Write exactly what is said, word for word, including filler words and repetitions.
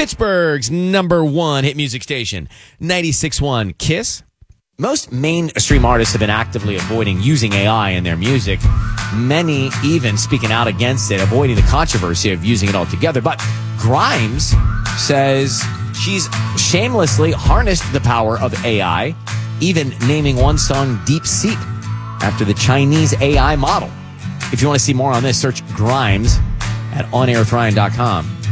Pittsburgh's number one hit music station, ninety-six point one KISS. Most mainstream artists have been actively avoiding using A I in their music. Many even speaking out against it, avoiding the controversy of using it altogether. But Grimes says she's shamelessly harnessed the power of A I, even naming one song Deep Seek after the Chinese A I model. If you want to see more on this, search Grimes at on air with ryan dot com.